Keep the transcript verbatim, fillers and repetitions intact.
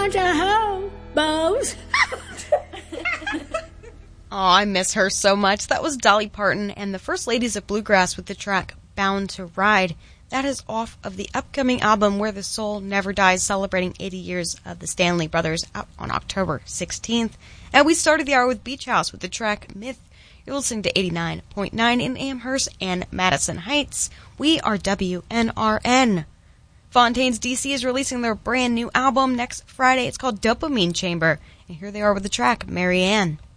bunch of hobos. Oh, I miss her so much. That was Dolly Parton and the First Ladies of Bluegrass with the track Bound to Ride. That is off of the upcoming album Where the Soul Never Dies, celebrating eighty years of the Stanley Brothers, out on October sixteenth. And we started the hour with Beach House with the track Myth. You're listening to eighty-nine point nine in Amherst and Madison Heights. We are W N R N. Fontaines D C is releasing their brand new album next Friday. It's called Dopamine Chamber. And here they are with the track Marianne.